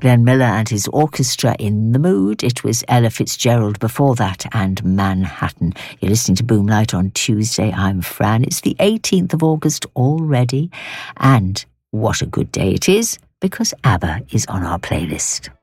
Glenn Miller and his orchestra in the mood. It was Ella Fitzgerald before that and Manhattan. You're listening to Boomlight on Tuesday. I'm Fran. It's the 18th of August already. And what a good day it is, because ABBA is on our playlist.